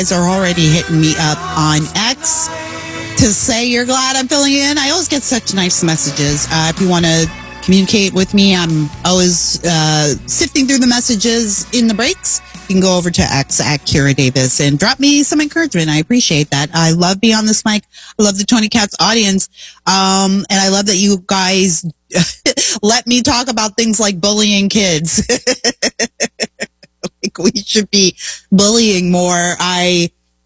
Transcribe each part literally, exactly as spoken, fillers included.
Guys are already hitting me up on X to say you're glad I'm filling in. I always get such nice messages. Uh, if you want to communicate with me, I'm always uh, sifting through the messages in the breaks. You can go over to X at Kira Davis and drop me some encouragement. I appreciate that. I love being on this mic. I love the Tony Katz audience. Um, and I love that you guys let me talk about things like bullying kids. Like we should be bullying more. I,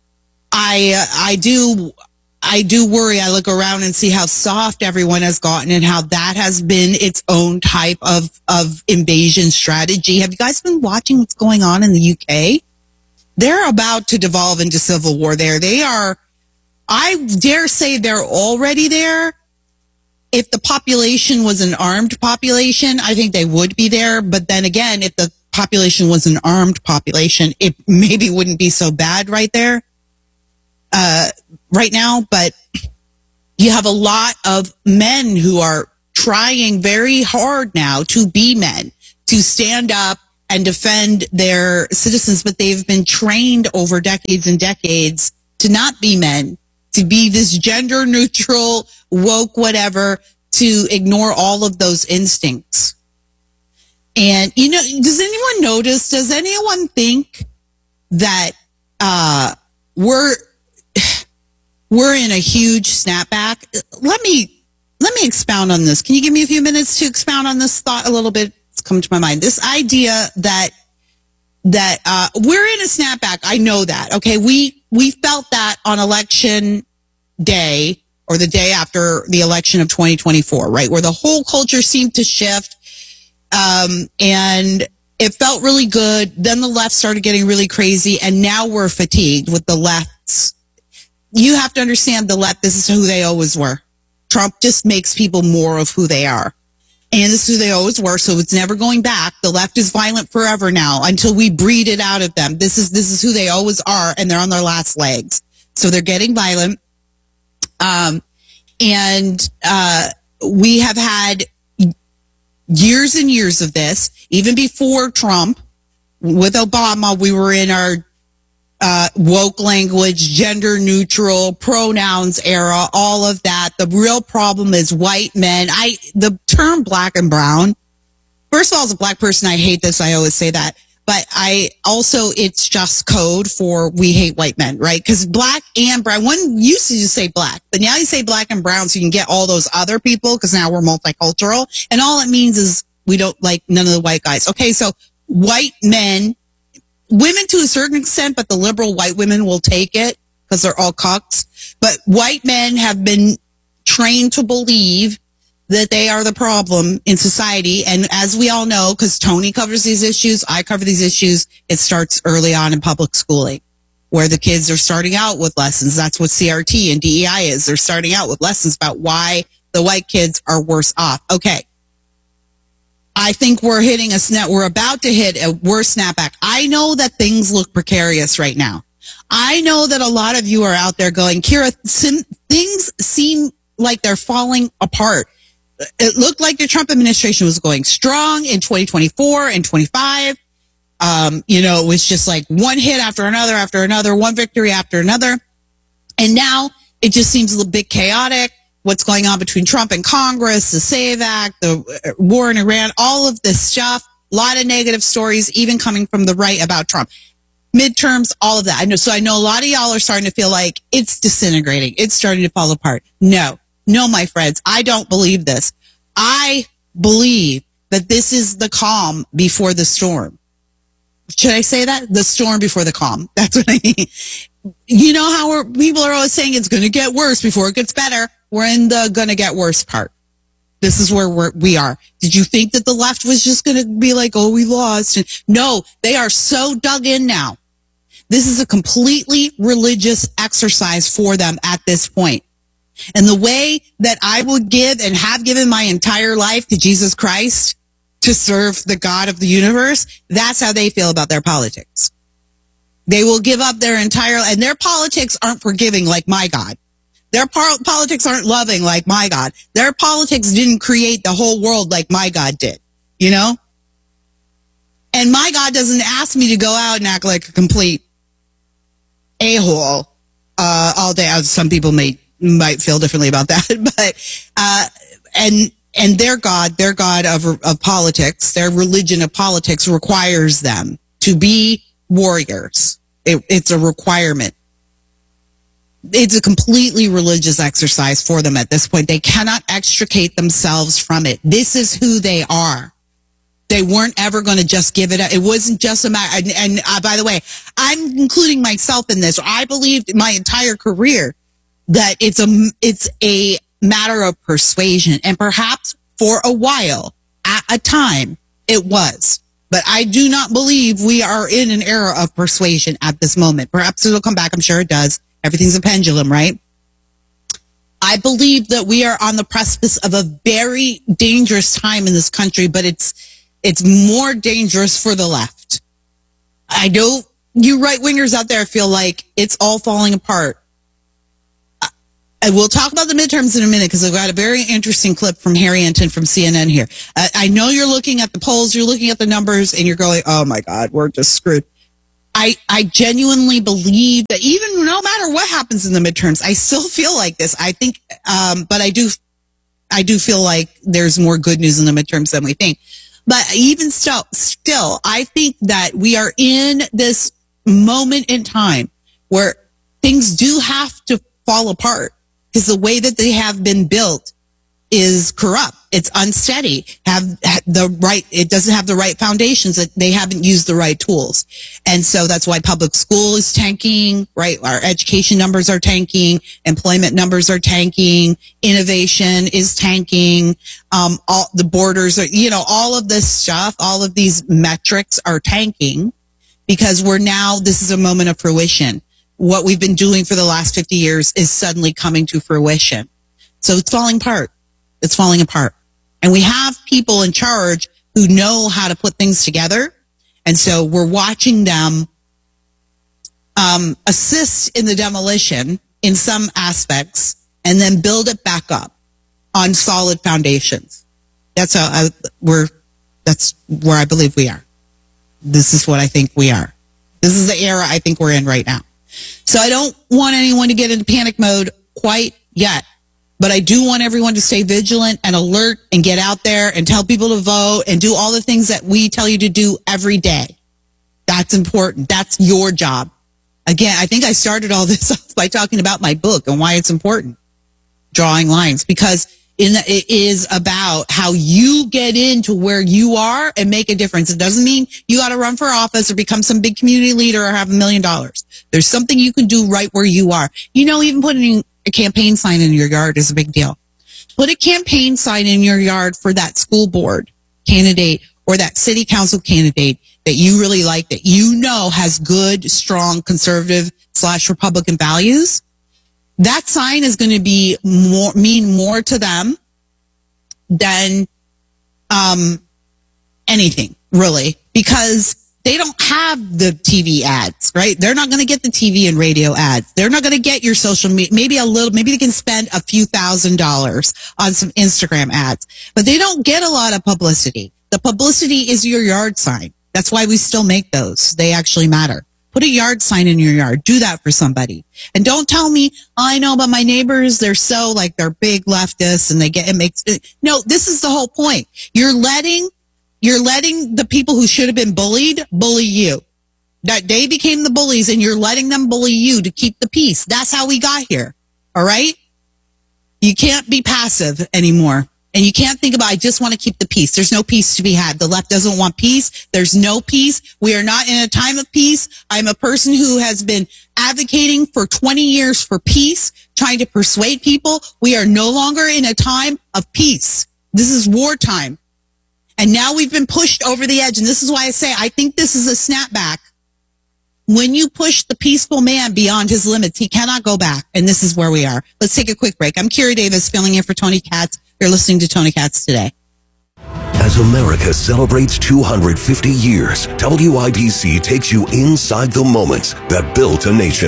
I, I do, I do worry. I look around and see how soft everyone has gotten and how that has been its own type of, of invasion strategy. Have you guys been watching what's going on in the U K? They're about to devolve into civil war there. They are, I dare say they're already there. If the population was an armed population, I think they would be there. But then again, if the population was an armed population, it maybe wouldn't be so bad right there, uh, right now. But you have a lot of men who are trying very hard now to be men, to stand up and defend their citizens. But they've been trained over decades and decades to not be men, to be this gender neutral, woke, whatever, to ignore all of those instincts. And, you know, does anyone notice, does anyone think that, uh, we're, we're in a huge snapback? Let me, let me expound on this. Can you give me a few minutes to expound on this thought a little bit? It's come to my mind. This idea that, that, uh, we're in a snapback. I know that. Okay. We, we felt that on election day or the day after the election of twenty twenty-four, right? Where the whole culture seemed to shift. Um, and it felt really good. Then the left started getting really crazy. And now we're fatigued with the lefts. You have to understand the left. This is who they always were. Trump just makes people more of who they are. And this is who they always were. So it's never going back. The left is violent forever now until we breed it out of them. This is, this is who they always are. And they're on their last legs. So they're getting violent. Um, and, uh, we have had years and years of this. Even before Trump, with Obama, we were in our, uh, woke language, gender neutral pronouns era, all of that. The real problem is white men. I, the term black and brown, first of all, as a black person, I hate this. I always say that. But I also, it's just code for we hate white men, right? Because black and brown, one used to just say black, but now you say black and brown so you can get all those other people because now we're multicultural. And all it means is we don't like none of the white guys. Okay, so white men, women to a certain extent, but the liberal white women will take it because they're all cucks. But white men have been trained to believe that they are the problem in society. And as we all know, because Tony covers these issues, I cover these issues, it starts early on in public schooling, where the kids are starting out with lessons. That's what C R T and D E I is. They're starting out with lessons about why the white kids are worse off. Okay. I think we're hitting a snap. We're about to hit a worse snapback. I know that things look precarious right now. I know that a lot of you are out there going, Kira, sim- things seem like they're falling apart. It looked like the Trump administration was going strong in twenty twenty-four and twenty-five. Um, you know, it was just like one hit after another, after another, one victory after another. And now it just seems a little bit chaotic. What's going on between Trump and Congress, the SAVE Act, the war in Iran, all of this stuff, a lot of negative stories, even coming from the right about Trump. Midterms, all of that. I know. So I know a lot of y'all are starting to feel like it's disintegrating. It's starting to fall apart. No. No, my friends, I don't believe this. I believe that this is the calm before the storm. Should I say that? The storm before the calm. That's what I mean. You know how we're, people are always saying it's going to get worse before it gets better. We're in the going to get worse part. This is where we're, we are. Did you think that the left was just going to be like, oh, we lost? And no, they are so dug in now. This is a completely religious exercise for them at this point. And the way that I would give and have given my entire life to Jesus Christ to serve the God of the universe, that's how they feel about their politics. They will give up their entire, and their politics aren't forgiving like my God. Their par- politics aren't loving like my God. Their politics didn't create the whole world like my God did, you know? And my God doesn't ask me to go out and act like a complete a-hole uh, all day. Some people may might feel differently about that, but uh, and and their God, their God of of politics, their religion of politics requires them to be warriors. It, it's a requirement. It's a completely religious exercise for them at this point. They cannot extricate themselves from it. This is who they are. They weren't ever going to just give it up. It wasn't just a matter. And, and uh, by the way, I'm including myself in this. I believed my entire career that it's a, it's a matter of persuasion. And perhaps for a while, at a time, it was. But I do not believe we are in an era of persuasion at this moment. Perhaps it'll come back. I'm sure it does. Everything's a pendulum, right? I believe that we are on the precipice of a very dangerous time in this country, but it's it's more dangerous for the left. I know you right-wingers out there feel like it's all falling apart. And we'll talk about the midterms in a minute because I've got a very interesting clip from Harry Enton from C N N here. Uh, I know you're looking at the polls, you're looking at the numbers, and you're going, oh my God, we're just screwed. I, I genuinely believe that even no matter what happens in the midterms, I still feel like this. I think, um, but I do, I do feel like there's more good news in the midterms than we think. But even still, still, I think that we are in this moment in time where things do have to fall apart because the way that they have been built is corrupt. It's unsteady. Have the right, it doesn't have the right foundations. That they haven't used the right tools. And so that's why public school is tanking, right? Our education numbers are tanking. Employment numbers are tanking. Innovation is tanking. Um, all the borders are, you know, all of this stuff, all of these metrics are tanking because we're now, this is a moment of fruition. What we've been doing for the last fifty years is suddenly coming to fruition. So it's falling apart. It's falling apart. And we have people in charge who know how to put things together. And so we're watching them um, assist in the demolition in some aspects and then build it back up on solid foundations. That's how I, we're, that's where I believe we are. This is what I think we are. This is the era I think we're in right now. So I don't want anyone to get into panic mode quite yet. But I do want everyone to stay vigilant and alert and get out there and tell people to vote and do all the things that we tell you to do every day. That's important. That's your job. Again, I think I started all this off by talking about my book and why it's important. Drawing lines. Because in the, it is about how you get into where you are and make a difference. It doesn't mean you got to run for office or become some big community leader or have a million dollars. There's something you can do right where you are. You know, even putting a campaign sign in your yard is a big deal. Put a campaign sign in your yard for that school board candidate or that city council candidate that you really like, that you know has good, strong, conservative slash Republican values. That sign is going to be more, mean more to them than um, anything, really, because they don't have the T V ads, right? They're not going to get the T V and radio ads. They're not going to get your social media. Maybe a little, maybe they can spend a few thousand dollars on some Instagram ads, but they don't get a lot of publicity. The publicity is your yard sign. That's why we still make those. They actually matter. Put a yard sign in your yard. Do that for somebody. And don't tell me, oh, I know, but my neighbors, they're so like, they're big leftists and they get, it makes, no, this is the whole point. You're letting You're letting the people who should have been bullied bully you. That they became the bullies and you're letting them bully you to keep the peace. That's how we got here. All right? You can't be passive anymore. And you can't think about, I just want to keep the peace. There's no peace to be had. The left doesn't want peace. There's no peace. We are not in a time of peace. I'm a person who has been advocating for twenty years for peace, trying to persuade people. We are no longer in a time of peace. This is wartime. And now we've been pushed over the edge. And this is why I say I think this is a snapback. When you push the peaceful man beyond his limits, he cannot go back. And this is where we are. Let's take a quick break. I'm Kira Davis, filling in for Tony Katz. You're listening to Tony Katz Today. As America celebrates two hundred fifty years, W I B C takes you inside the moments that built a nation.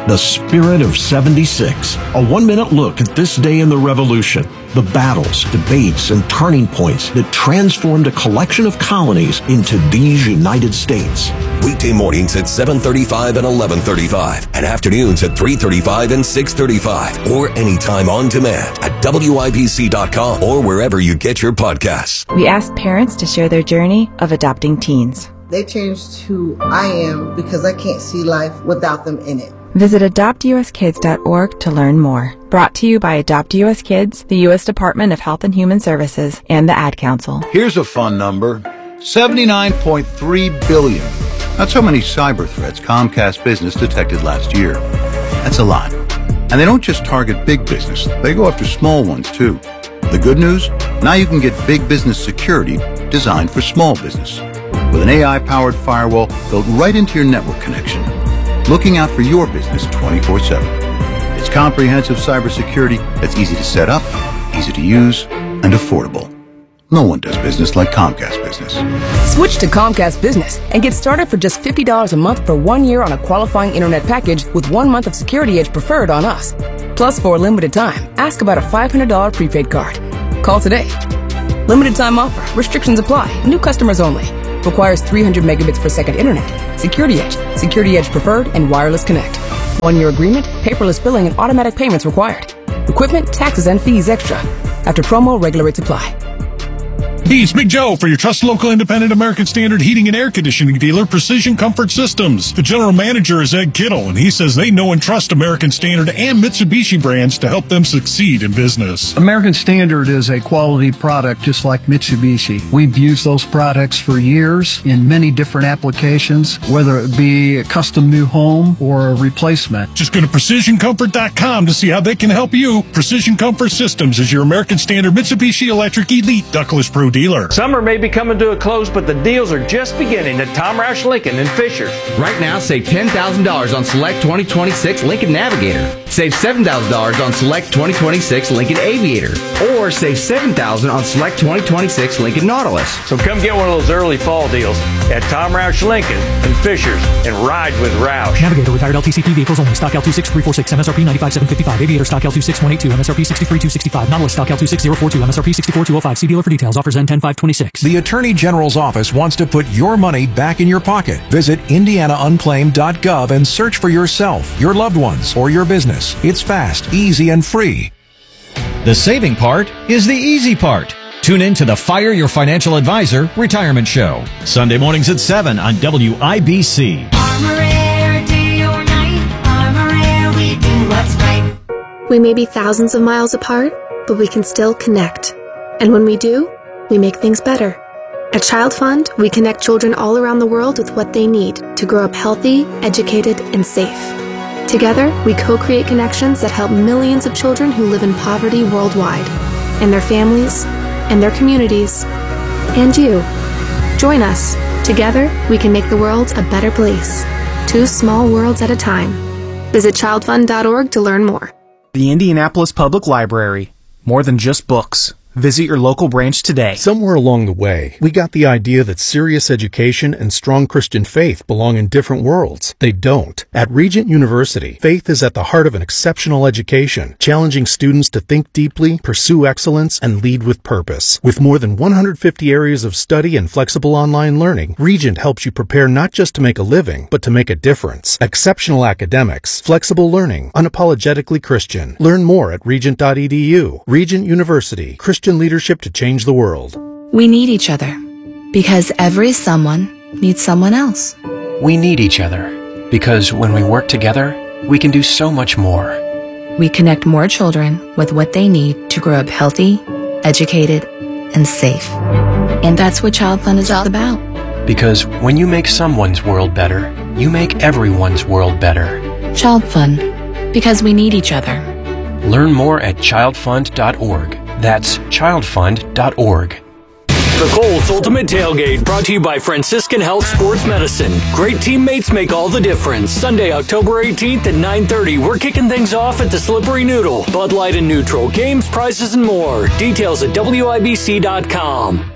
The Spirit of seventy-six. A one-minute look at this day in the Revolution. The battles, debates, and turning points that transformed a collection of colonies into these United States. Weekday mornings at seven thirty-five and eleven thirty-five, and afternoons at three thirty-five and six thirty-five, or anytime on demand at W I B C dot com or wherever you get your podcasts. We asked parents to share their journey of adopting teens. They changed who I am because I can't see life without them in it. Visit adopt u s kids dot org to learn more. Brought to you by Adopt U S Kids, the U S Department of Health and Human Services, and the Ad Council. Here's a fun number. seventy-nine point three billion. That's how many cyber threats Comcast Business detected last year. That's a lot. And they don't just target big business. They go after small ones, too. The good news? Now you can get big business security designed for small business. With an A I-powered firewall built right into your network connection. Looking out for your business twenty-four seven. It's comprehensive cybersecurity that's easy to set up, easy to use, and affordable. No one does business like Comcast Business. Switch to Comcast Business and get started for just fifty dollars a month for one year on a qualifying internet package with one month of Security Edge preferred on us. Plus, for a limited time, ask about a five hundred dollars prepaid card. Call today. Limited time offer. Restrictions apply. New customers only. Requires three hundred megabits per second internet. Security Edge, Security Edge Preferred, and Wireless Connect. One-year agreement, paperless billing, and automatic payments required. Equipment, taxes, and fees extra. After promo, regular rates apply. Hey, it's Big Joe for your trusted local independent American Standard heating and air conditioning dealer, Precision Comfort Systems. The general manager is Ed Kittle, and he says they know and trust American Standard and Mitsubishi brands to help them succeed in business. American Standard is a quality product just like Mitsubishi. We've used those products for years in many different applications, whether it be a custom new home or a replacement. Just go to precision comfort dot com to see how they can help you. Precision Comfort Systems is your American Standard Mitsubishi Electric Elite Ductless Pro dealer. Summer may be coming to a close, but the deals are just beginning at Tom Roush Lincoln in Fishers. Right now, save ten thousand dollars on select twenty twenty-six Lincoln Navigator. Save seven thousand dollars on select twenty twenty-six Lincoln Aviator. Or save seven thousand dollars on select twenty twenty-six Lincoln Nautilus. So come get one of those early fall deals at Tom Roush Lincoln in Fishers and ride with Roush. Navigator retired L T C P vehicles only. Stock L two six three four six, M S R P ninety-five seven fifty-five. Aviator stock L two six one eight two, M S R P sixty-three two sixty-five. Nautilus stock L two six zero four two, M S R P sixty-four two oh five. See dealer for details. Offers end ten five twenty-six. The Attorney General's office wants to put your money back in your pocket. Visit indiana unclaimed dot gov and search for yourself, your loved ones, or your business. It's fast, easy, and free. The saving part is the easy part. Tune in to the Fire Your Financial Advisor Retirement Show. Sunday mornings at seven on W I B C. Armor Air, day or night. Armor Air, we do what's right. We may be thousands of miles apart, but we can still connect. And when we do, we make things better. At Child Fund, we connect children all around the world with what they need to grow up healthy, educated, and safe. Together, we co-create connections that help millions of children who live in poverty worldwide, and their families, and their communities, and you. Join us. Together, we can make the world a better place. Two small worlds at a time. Visit child fund dot org to learn more. The Indianapolis Public Library. More than just books. Visit your local branch today. Somewhere along the way, we got the idea that serious education and strong Christian faith belong in different worlds. They don't. At Regent University, faith is at the heart of an exceptional education, challenging students to think deeply, pursue excellence, and lead with purpose. With more than one hundred fifty areas of study and flexible online learning, Regent helps you prepare not just to make a living, but to make a difference. Exceptional academics, flexible learning, unapologetically Christian. Learn more at regent dot e d u. Regent University, Christian leadership to change the world. We need each other because every someone needs someone else. We need each other because when we work together, we can do so much more. We connect more children with what they need to grow up healthy, educated, and safe. And that's what Child Fund is all about. Because when you make someone's world better, you make everyone's world better. Child Fund, because we need each other. Learn more at child fund dot org. That's child fund dot org. The Colts Ultimate Tailgate, brought to you by Franciscan Health Sports Medicine. Great teammates make all the difference. Sunday, October eighteenth at nine thirty. We're kicking things off at the Slippery Noodle. Bud Light and Neutral. Games, prizes, and more. Details at W I B C dot com.